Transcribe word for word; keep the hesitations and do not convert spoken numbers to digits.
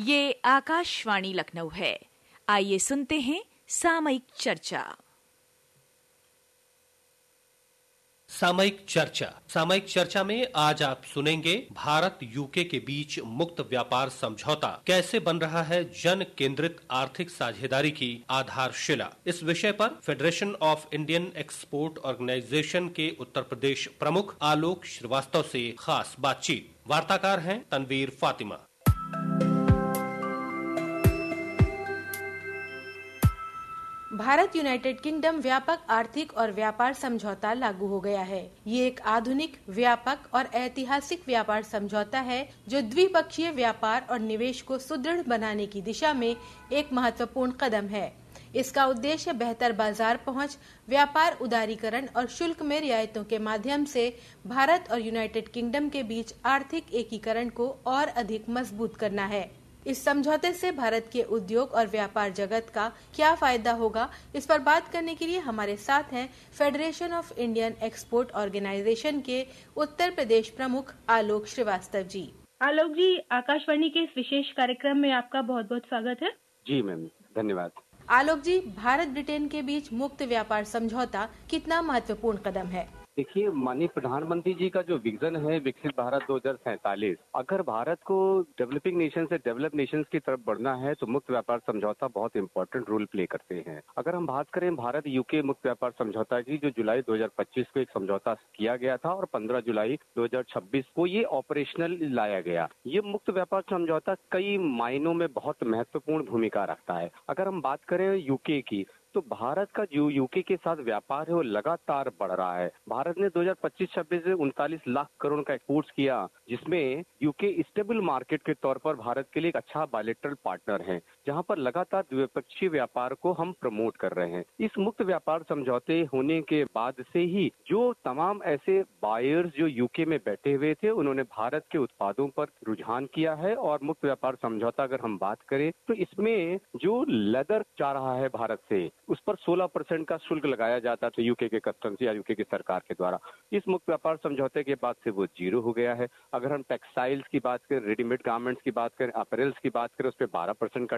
ये आकाशवाणी लखनऊ है। आइए सुनते हैं सामयिक चर्चा। सामयिक चर्चा सामयिक चर्चा में आज आप सुनेंगे भारत यूके के बीच मुक्त व्यापार समझौता कैसे बन रहा है जन केंद्रित आर्थिक साझेदारी की आधारशिला। इस विषय पर federation of Indian export organisation के उत्तर प्रदेश प्रमुख आलोक श्रीवास्तव से खास बातचीत। वार्ताकार हैं तनवीर फातिमा। भारत यूनाइटेड किंगडम व्यापक आर्थिक और व्यापार समझौता लागू हो गया है। ये एक आधुनिक, व्यापक और ऐतिहासिक व्यापार समझौता है जो द्विपक्षीय व्यापार और निवेश को सुदृढ़ बनाने की दिशा में एक महत्वपूर्ण कदम है। इसका उद्देश्य बेहतर बाजार पहुंच, व्यापार उदारीकरण और शुल्क में रियायतों के माध्यम से भारत और यूनाइटेड किंगडम के बीच आर्थिक एकीकरण को और अधिक मजबूत करना है। इस समझौते से भारत के उद्योग और व्यापार जगत का क्या फायदा होगा, इस पर बात करने के लिए हमारे साथ हैं federation of Indian export organisation के उत्तर प्रदेश प्रमुख आलोक श्रीवास्तव जी। आलोक जी, आकाशवाणी के इस विशेष कार्यक्रम में आपका बहुत बहुत स्वागत है। जी मैम, धन्यवाद। आलोक जी, भारत ब्रिटेन के बीच मुक्त व्यापार समझौता कितना महत्वपूर्ण कदम है? देखिए, माननीय प्रधानमंत्री जी का जो विजन है विकसित भारत दो हज़ार सैंतालीस, अगर भारत को डेवलपिंग नेशन से डेवलप नेशंस की तरफ बढ़ना है तो मुक्त व्यापार समझौता बहुत इंपॉर्टेंट रोल प्ले करते हैं। अगर हम बात करें भारत यूके मुक्त व्यापार समझौता की, जो जुलाई दो हज़ार पच्चीस को एक समझौता किया गया था और पंद्रह जुलाई दो हज़ार छब्बीस को ये ऑपरेशनल लाया गया। ये मुक्त व्यापार समझौता कई मायनों में बहुत महत्वपूर्ण भूमिका रखता है। अगर हम बात करें यूके की, तो भारत का जो यूके के साथ व्यापार है वो लगातार बढ़ रहा है। भारत ने दो हज़ार पच्चीस छब्बीस में उनतालीस लाख करोड़ का एक्सपोर्ट किया, जिसमें यूके स्टेबल मार्केट के तौर पर भारत के लिए एक अच्छा बायलैटरल पार्टनर है, जहां पर लगातार द्विपक्षीय व्यापार को हम प्रमोट कर रहे हैं। इस मुक्त व्यापार समझौते होने के बाद से ही जो तमाम ऐसे बायर्स जो यूके में बैठे हुए थे, उन्होंने भारत के उत्पादों पर रुझान किया है। और मुक्त व्यापार समझौता अगर हम बात करें तो इसमें जो लेदर जा रहा है भारत से, उस पर सोलह परसेंट का शुल्क लगाया जाता था यूके के कस्टम्स या यूके की सरकार के द्वारा। इस मुक्त व्यापार समझौते के बाद से वो जीरो हो गया है। अगर हम टेक्सटाइल्स की बात करें, रेडीमेड गारमेंट्स की बात करें, अपरेल्स की बात करें, उस पर बारह परसेंट का